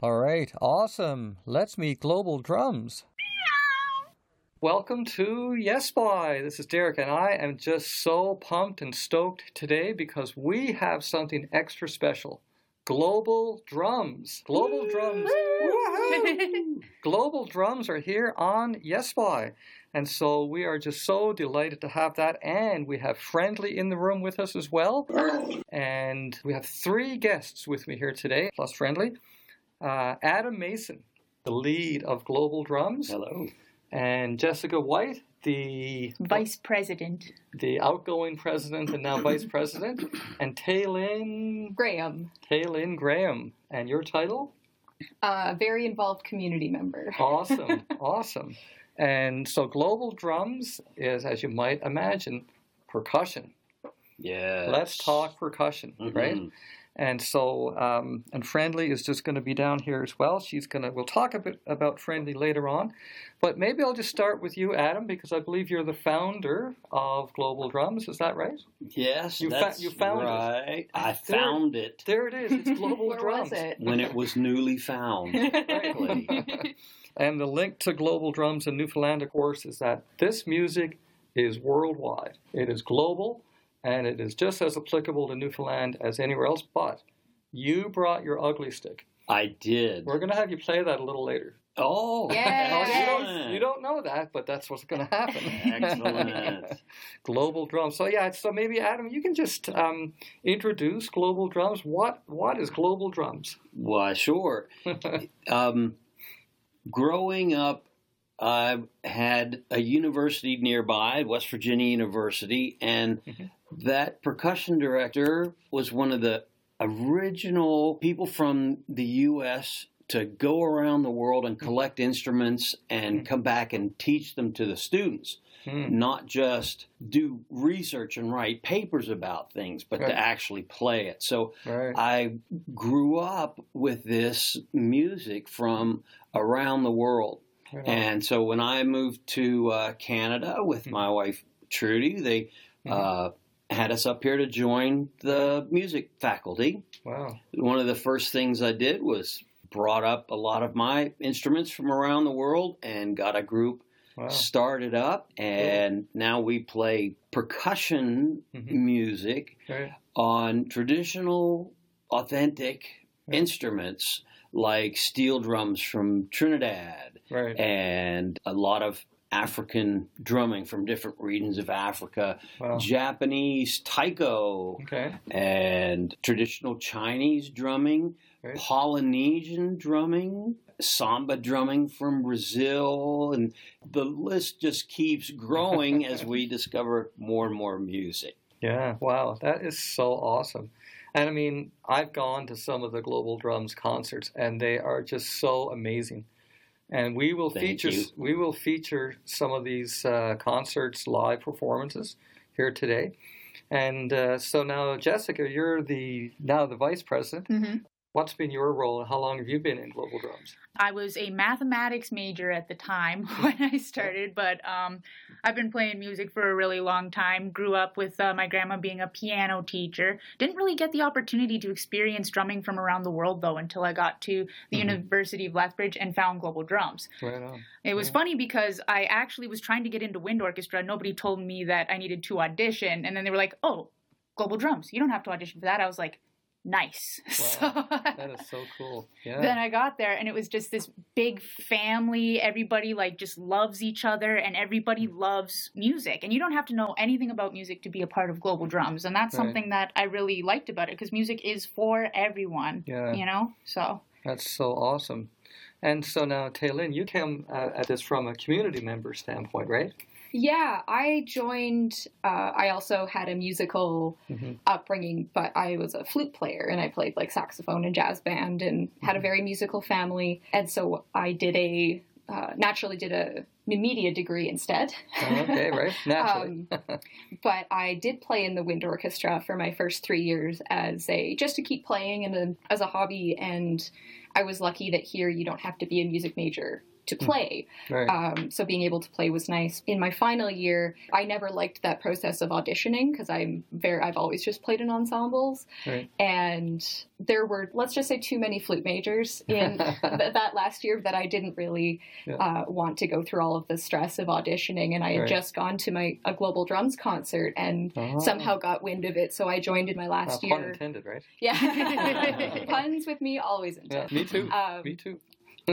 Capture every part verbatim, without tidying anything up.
All right, awesome. Let's meet Global Drums. Welcome to Yes Boy. This is Derek, and I am just so pumped and stoked today because we have something extra special. Global Drums. Global Drums. Woo-hoo! Global Drums are here on Yes Boy. And so we are just so delighted to have that. And we have Friendly in the room with us as well. And we have three guests with me here today, plus Friendly. Uh, Adam Mason, the lead of Global Drums. Hello. And Jessica White, the Vice President. The outgoing president and now Vice President. And Taylin Graham. Taylin Graham. And your title? Uh, very involved community member. Awesome. Awesome. And so Global Drums is, as you might imagine, percussion. Yes. Let's talk percussion, mm-hmm. right? And so, um, and Friendly is just going to be down here as well. She's going to, we'll talk a bit about Friendly later on. But maybe I'll just start with you, Adam, because I believe you're the founder of Global Drums. Is that right? Yes, you that's fa- you found right. it. I there, found it. There it is. It's Global Where Drums. was it? When it was newly found. Right. And the link to Global Drums in Newfoundland, of course, is that this music is worldwide. It is global, and it is just as applicable to Newfoundland as anywhere else. But you brought your ugly stick. I did. We're going to have you play that a little later. Oh, yes. you, don't, you don't know that, but that's what's going to happen. Excellent. Global Drums. So yeah, so maybe Adam, you can just um, introduce Global Drums. What what is Global Drums? Why, sure. um, growing up, I had a university nearby, West Virginia University, and mm-hmm. that percussion director was one of the original people from the U S to go around the world and collect instruments and mm-hmm. come back and teach them to the students. Mm. Not just do research and write papers about things, but right. to actually play it. So right. I grew up with this music from around the world. Right. And so when I moved to uh, Canada with mm-hmm. my wife, Trudy, they mm-hmm. uh, had us up here to join the music faculty. Wow. One of the first things I did was brought up a lot of my instruments from around the world and got a group wow. started up. And cool. now we play percussion mm-hmm. music right. on traditional, authentic right. instruments like steel drums from Trinidad right. and a lot of African drumming from different regions of Africa, wow. Japanese taiko, okay. and traditional Chinese drumming, right. Polynesian drumming, samba drumming from Brazil, and the list just keeps growing as we discover more and more music. Yeah, wow, that is so awesome. And I mean, I've gone to some of the Global Drums concerts, and they are just so amazing. And we will Thank feature you. we will feature some of these uh, concerts, live performances here today. And uh, so now, Jessica, you're the now the vice president. Mm-hmm. What's been your role, and how long have you been in Global Drums? I was a mathematics major at the time when I started, but um, I've been playing music for a really long time. Grew up with uh, my grandma being a piano teacher. Didn't really get the opportunity to experience drumming from around the world, though, until I got to the mm-hmm. University of Lethbridge and found Global Drums. Right on. It was yeah. funny because I actually was trying to get into wind orchestra. Nobody told me that I needed to audition, and then they were like, oh, Global Drums. You don't have to audition for that. I was like, nice. Wow, so, that is so cool. Yeah. Then I got there and it was just this big family. Everybody like just loves each other and everybody loves music. And you don't have to know anything about music to be a part of Global Drums. And that's right. something that I really liked about it because music is for everyone. Yeah. You know? So that's so awesome. And so now, Taylin, you came uh, at this from a community member standpoint, right? Yeah, I joined, uh, I also had a musical mm-hmm. upbringing, but I was a flute player and I played like saxophone and jazz band and mm-hmm. had a very musical family. And so I did a, uh, naturally did a media degree instead. Oh, okay, right, naturally. um, but I did play in the wind orchestra for my first three years as a, just to keep playing and as a hobby. And I was lucky that here you don't have to be a music major to play. Right. Um, so being able to play was nice. In my final year, I never liked that process of auditioning because I'm very, I've always just played in ensembles. Right. And there were, let's just say, too many flute majors in th- that last year that I didn't really Yeah. uh, want to go through all of the stress of auditioning. And I had Right. just gone to my a Global Drums concert and Oh. somehow got wind of it. So I joined in my Uh, last pun year. intended, right? Yeah. Puns with me always Yeah, intended. me too. Um, me too.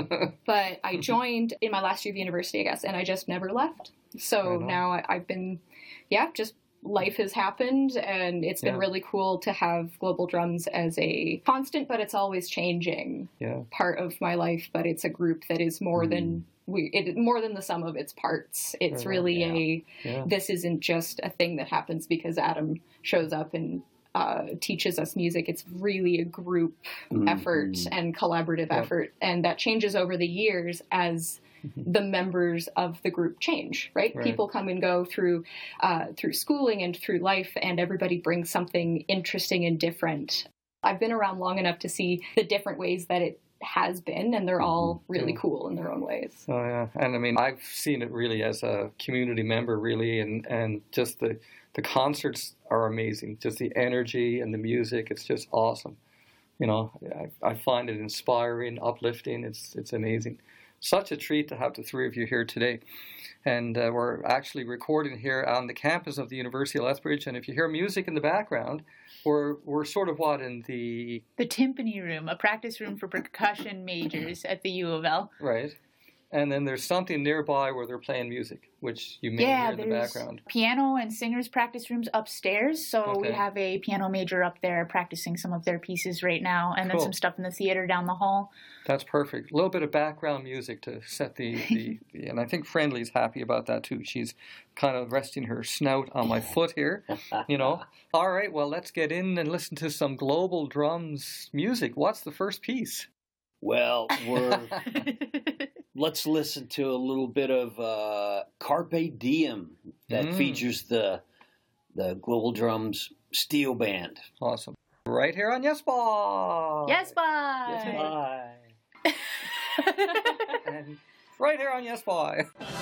But I joined in my last year of university, I guess, and I just never left. So Right on. now I, I've been, yeah, just life has happened, and it's been Yeah. really cool to have Global Drums as a constant, but it's always changing Yeah. part of my life. But it's a group that is more Mm. than we, it, more than the sum of its parts. It's Right on. really Yeah. a, Yeah. this isn't just a thing that happens because Adam shows up and uh, teaches us music. It's really a group Mhm. effort and collaborative Yeah. effort, and that changes over the years as the members of the group change. Right, Right. people come and go through uh, through schooling and through life, and everybody brings something interesting and different. I've been around long enough to see the different ways that it has been, and they're all really Yeah. cool in their own ways. Oh yeah, and I mean I've seen it really as a community member, really, and and just the the concerts are amazing. Just the energy and the music, it's just awesome. You know, I, I find it inspiring, uplifting. It's it's amazing. Such a treat to have the three of you here today. And uh, we're actually recording here on the campus of the University of Lethbridge. And if you hear music in the background, we're we're sort of what in the The timpani room, a practice room for percussion majors at the U of L. right. And then there's something nearby where they're playing music, which you may Yeah, hear in the there's background. piano and singers practice rooms upstairs. So we Okay. have a piano major up there practicing some of their pieces right now, and Cool. then some stuff in the theater down the hall. That's perfect. A little bit of background music to set the, the, the and I think Friendly's happy about that too. She's kind of resting her snout on my foot here, you know. All right, well, let's get in and listen to some Global Drums music. What's the first piece? Well, we're let's listen to a little bit of uh, Carpe Diem that Mm. features the the Global Drums steel band. Awesome. Right here on Yes Bye. Yes, bye. Bye. And right here on Yes Bye.